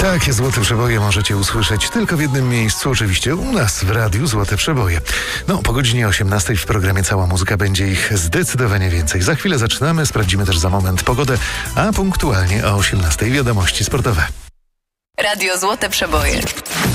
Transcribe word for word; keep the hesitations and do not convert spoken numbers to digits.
Takie Złote Przeboje możecie usłyszeć tylko w jednym miejscu, oczywiście u nas w Radiu Złote Przeboje. No, po godzinie osiemnastej w programie Cała Muzyka będzie ich zdecydowanie więcej. Za chwilę zaczynamy, sprawdzimy też za moment pogodę, a punktualnie o osiemnastej wiadomości sportowe. Radio Złote Przeboje.